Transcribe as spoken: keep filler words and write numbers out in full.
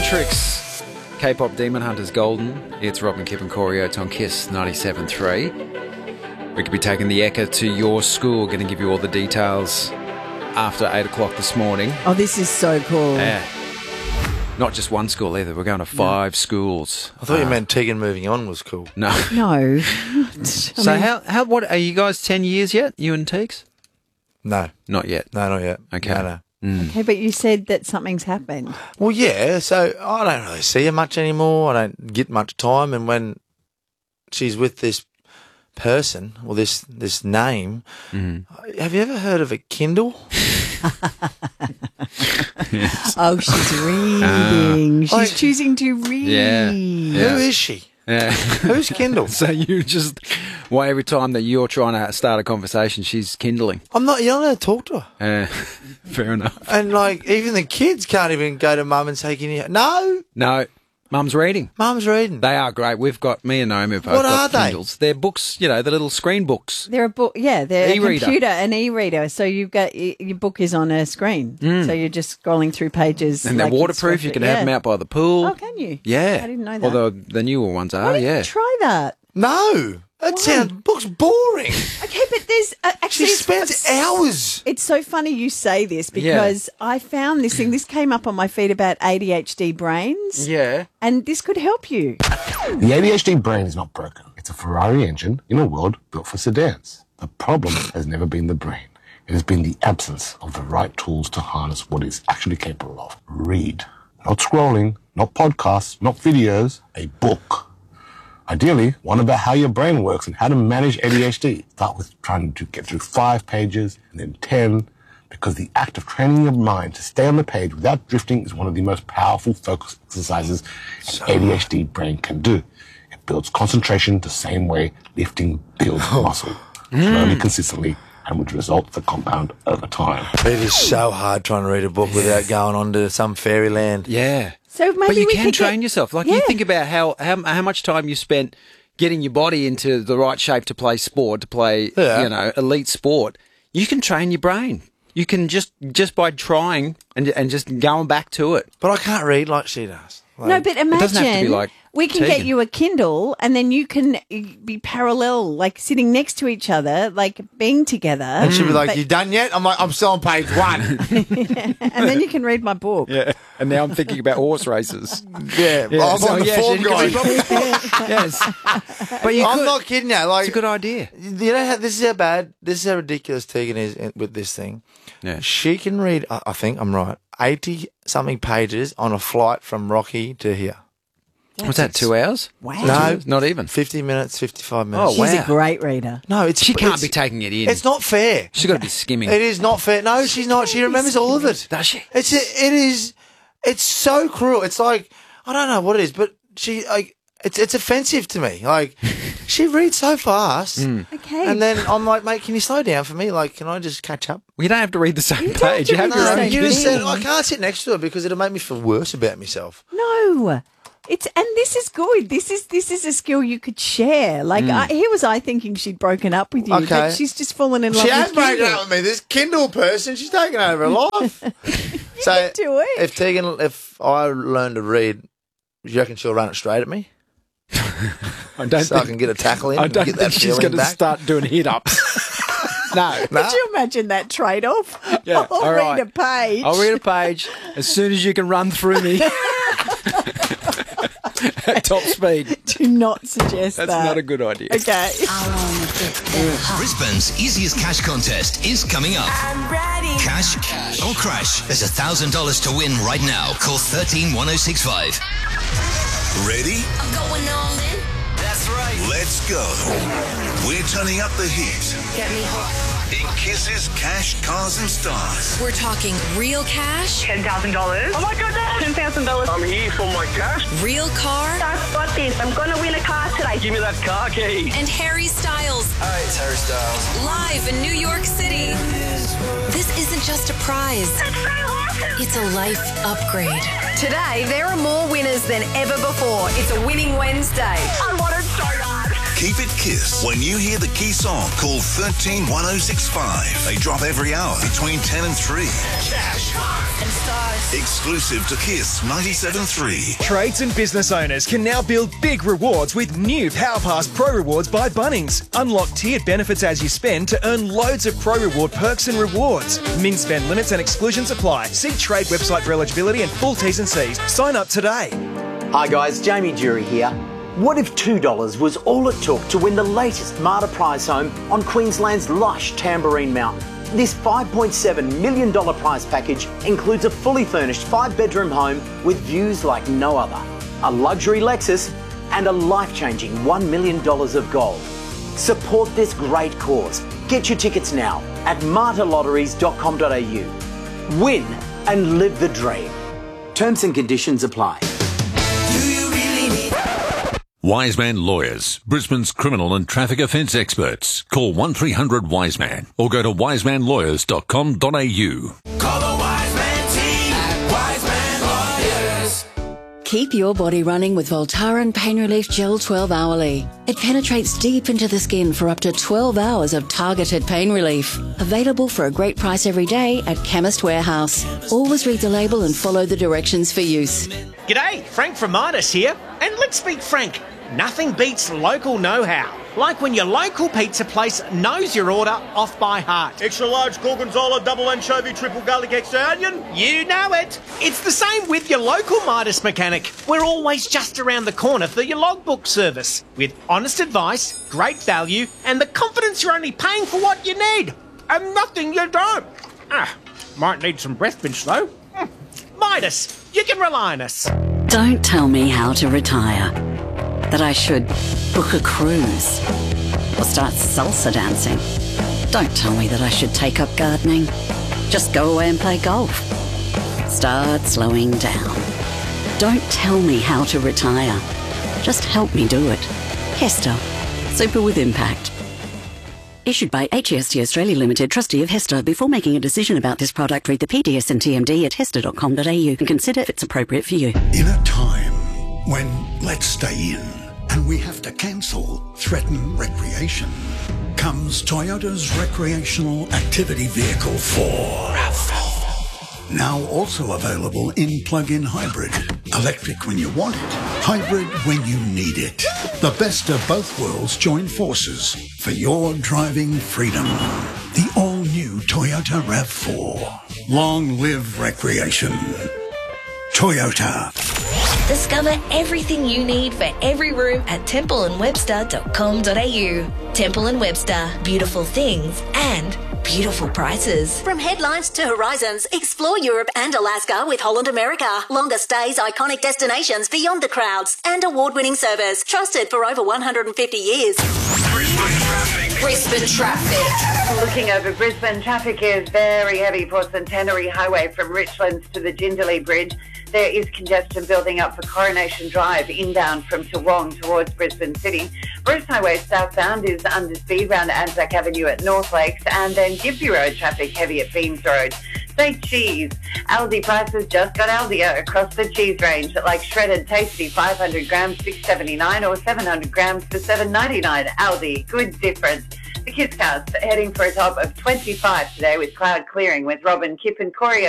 Tricks, K-pop Demon Hunters Golden. It's Robin, Kip and Corey Oates on Kiss ninety-seven point three. We could be taking the Ekka to your school, going to give you all the details after eight o'clock this morning. Oh, this is so cool. Yeah. Not just one school either. We're going to five no. schools. I thought uh, you meant Tegan moving on was cool. No. No. So mean, how, how, what, are you guys ten years yet, you and Teeks? No. Not yet? No, not yet. Okay. No, no. Mm. Okay, but you said that something's happened. Well, yeah, so I don't really see her much anymore. I don't get much time. And when she's with this person or this this name, mm. have you ever heard of a Kindle? Yes. Oh, she's reading. Uh, she's like, choosing to read. Yeah. yeah. Who is she? Yeah. Who's Kindle? So you just, well, every time that you're trying to start a conversation, she's kindling. I'm not, you're not allowed to talk to her. Uh, fair enough. And like, even the kids can't even go to mum and say, can you, no. No. Mum's reading. Mum's reading. They are great. We've got, me and Naomi have both what got are Kindles. They? They're books, you know, the little screen books. They're a book, yeah, they're e-reader. a computer, an e-reader. So you've got, your book is on a screen. Mm. So you're just scrolling through pages. And they're like waterproof. You can yeah. have them out by the pool. Oh, can you? Yeah. I didn't know that. Although the newer ones are, Why yeah. didn't you try that? No. That sounds, book's boring. Okay, but there's uh, actually... She spends hours. It's so funny you say this because yeah. I found this thing. This came up on my feed about A D H D brains. Yeah. And this could help you. The A D H D brain is not broken. It's a Ferrari engine in a world built for sedans. The problem has never been the brain. It has been the absence of the right tools to harness what it's actually capable of. Read. Not scrolling, not podcasts, not videos, a book. Ideally, one about how your brain works and how to manage A D H D. Start with trying to get through five pages and then ten, because the act of training your mind to stay on the page without drifting is one of the most powerful focus exercises an A D H D brain can do. It builds concentration the same way lifting builds muscle, slowly, consistently, and which results the compound over time. It is so hard trying to read a book yeah. without going on to some fairyland. Yeah. So maybe but you we can could train get, yourself. Like yeah. you think about how, how how much time you spent getting your body into the right shape to play sport, to play yeah. you know elite sport. You can train your brain. You can just just by trying and and just going back to it. But I can't read like she does. Like, no, but imagine it doesn't have to be like we can Tegan. get you a Kindle and then you can be parallel, like sitting next to each other, like being together. And she'll be like, but, you done yet? I'm like, I'm still on page one. And then you can read my book. Yeah. And now I'm thinking about horse races. Yeah. yeah. I'm so, on the yeah, form guide. Yes. But you I'm could. not kidding you. Like, it's a good idea. You know how, this is how bad, this is how ridiculous Tegan is in, with this thing. Yeah. She can read, I, I think I'm right, eighty-something pages on a flight from Rocky to here. What's that, two hours? Wow. No. Not even. fifty minutes, fifty-five minutes. Oh, wow. She's a great reader. No, it's She can't it's, be taking it in. It's not fair. She's got to be skimming. It is not fair. No, she's not. She remembers all of it. Does she? It's it is. It's so cruel. It's like I don't know what it is, but she like it's it's offensive to me. Like she reads so fast. Mm. Okay. And then I'm like, mate, can you slow down for me? Like, can I just catch up? Well, you don't have to read the same You don't page. have You have to your read own the You same just thing. said I can't sit next to her because it'll make me feel worse about myself. No. It's and this is good. This is this is a skill you could share. Like Mm. I, here was I thinking she'd broken up with you, Okay. but she's just fallen in love She with has broken Kindle. up with me. This Kindle person, she's taken over her life. So can do it. if Tegan, if I learn to read, do you reckon she'll run it straight at me? I don't so I think, can get a tackle in. I and don't get think that she's feeling going to back. start doing hit-ups. No. No. Could you imagine that trade-off? Yeah, I'll all read right. a page. I'll read a page as soon as you can run through me at top speed. Do not suggest That's that. not a good idea. Okay. Brisbane's easiest cash contest is coming up. I'm ready. Cash, cash or crash. There's a thousand dollars to win right now. Call thirteen one oh six five. Ready? I'm going all in. That's right. Let's go. We're turning up the heat. Get me hot. In Kiss's Cash, Cars and Stars. We're talking real cash, ten thousand dollars. Oh my goodness! ten thousand dollars. I'm here for my cash. real car, I've got this. I'm going to win a car today. Give me that car key. and Harry Styles Hi, it's Harry Styles. live in New York City. This isn't just a prize. That's so awesome. It's a life upgrade. Today, there are more winners than ever before. It's a winning Wednesday. I want it so bad. Keep it Kiss. When you hear the key song, call thirteen one oh six five. They drop every hour between ten and three. Cash, cars and stars. Exclusive to Kiss ninety-seven point three. Trades and business owners can now build big rewards with new PowerPass Pro Rewards by Bunnings. Unlock tiered benefits as you spend to earn loads of Pro Reward perks and rewards. Min spend limits and exclusions apply. See Trade website for eligibility and full T's and C's. Sign up today. Hi guys, Jamie Jury here. What if two dollars was all it took to win the latest Marta prize home on Queensland's lush Tamborine Mountain? This five point seven million dollars prize package includes a fully furnished five-bedroom home with views like no other, a luxury Lexus and a life-changing one million dollars of gold. Support this great cause. Get your tickets now at marta lotteries dot com dot a u. Win and live the dream. Terms and conditions apply. Wiseman Lawyers, Brisbane's criminal and traffic offence experts. Call one three hundred Wiseman or go to wiseman lawyers dot com dot a u. Call the Wiseman team at Wiseman Lawyers. Keep your body running with Voltaren Pain Relief Gel twelve hourly. It penetrates deep into the skin for up to twelve hours of targeted pain relief. Available for a great price every day at Chemist Warehouse. Always read the label and follow the directions for use. G'day, Frank from Midas here. And let's be frank, nothing beats local know-how. Like when your local pizza place knows your order off by heart. Extra large gorgonzola, double anchovy, triple garlic, extra onion. You know it. It's the same with your local Midas mechanic. We're always just around the corner for your logbook service. With honest advice, great value, and the confidence you're only paying for what you need. And nothing you don't. Ah, might need some breath mints though. Mm. Midas, you can rely on us. Don't tell me how to retire. That I should book a cruise or start salsa dancing. Don't tell me that I should take up gardening. Just go away and play golf. Start slowing down. Don't tell me how to retire. Just help me do it. Hester. Super with impact. Issued by H E S T Australia Limited, trustee of Hester. Before making a decision about this product, read the P D S and T M D at hester dot com dot a u and consider if it's appropriate for you. In a time when let's stay in and we have to cancel threaten recreation, comes Toyota's recreational activity vehicle four. RAV four. Now also available in plug-in hybrid. Electric when you want it, hybrid when you need it. The best of both worlds join forces for your driving freedom. The all-new Toyota RAV four. Long live recreation. Toyota. Discover everything you need for every room at temple and webster dot com dot a u. Temple and Webster. Beautiful things and beautiful prices. From headlines to horizons, explore Europe and Alaska with Holland America. Longer stays, iconic destinations beyond the crowds, and award-winning service trusted for over one hundred fifty years. Brisbane traffic. Brisbane traffic. Looking over Brisbane, traffic is very heavy for Centenary Highway from Richlands to the Jindalee Bridge. There is congestion building up for Coronation Drive inbound from Toowong towards Brisbane City. Bruce Highway southbound is under speed round Anzac Avenue at North Lakes, and then Gympie Road traffic heavy at Beams Road. Say cheese. Aldi prices just got Aldia across the cheese range, like shredded tasty five hundred grams six seventy-nine or seven hundred grams for seven ninety-nine. Aldi, good difference. The Kisscast heading for a top of twenty-five today with cloud clearing with Robin, Kip and Corio.